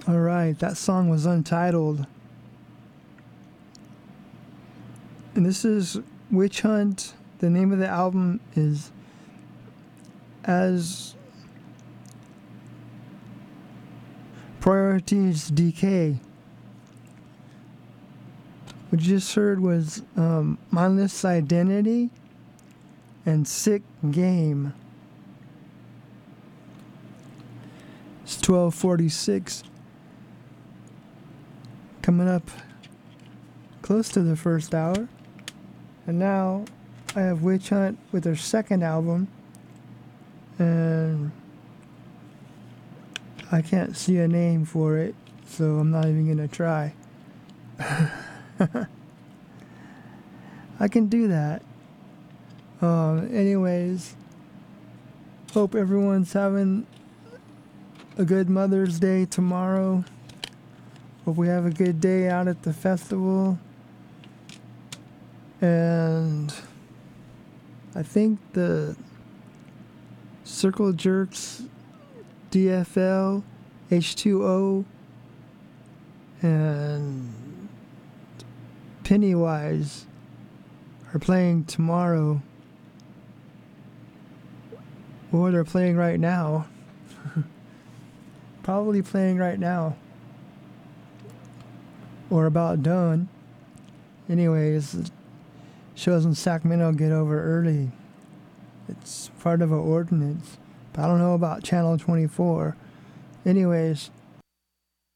Alright, that song was Untitled. And this is Witch Hunt. The name of the album is As Priorities Decay. What you just heard was Mindless Identity and Sick Game. It's 12:46. Coming up close to the first hour. And now I have Witch Hunt with their second album. And I can't see a name for it, so I'm not even going to try. I can do that. Anyways, hope everyone's having a good Mother's Day tomorrow. Hope we have a good day out at the festival. And I think the Circle Jerks, DFL, H2O, and Pennywise are playing tomorrow. Or they're playing right now. Probably playing right now. Or about done. Anyways, shows in Sacramento get over early. It's part of an ordinance. But I don't know about Channel 24. Anyways,